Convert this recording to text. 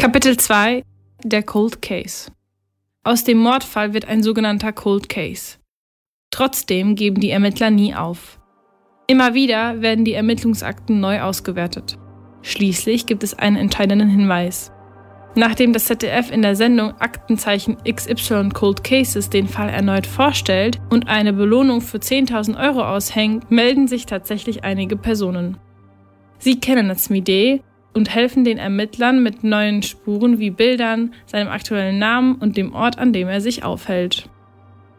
Kapitel 2 – Der Cold Case. Aus dem Mordfall wird ein sogenannter Cold Case. Trotzdem geben die Ermittler nie auf. Immer wieder werden die Ermittlungsakten neu ausgewertet. Schließlich gibt es einen entscheidenden Hinweis. Nachdem das ZDF in der Sendung Aktenzeichen XY Cold Cases den Fall erneut vorstellt und eine Belohnung für 10.000 € aushängt, melden sich tatsächlich einige Personen. Sie kennen Nazmideh und helfen den Ermittlern mit neuen Spuren wie Bildern, seinem aktuellen Namen und dem Ort, an dem er sich aufhält.